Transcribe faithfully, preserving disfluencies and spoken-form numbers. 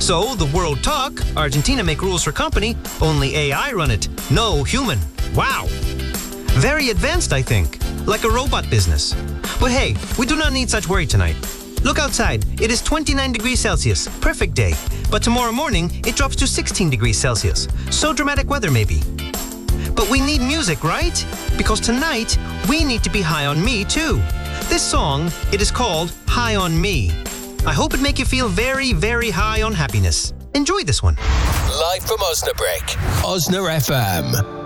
So, the world talk, Argentina make rules for company, only A I run it, no human. Wow. Very advanced, I think. Like a robot business. But hey, we do not need such worry tonight. Look outside. It is twenty-nine degrees Celsius. Perfect day. But tomorrow morning, it drops to sixteen degrees Celsius. So dramatic weather, maybe. But we need music, right? Because tonight, we need to be high on me, too. This song, it is called High on Me. I hope it make you feel very, very high on happiness. Enjoy this one. Live from Osnabrück, Osna F M.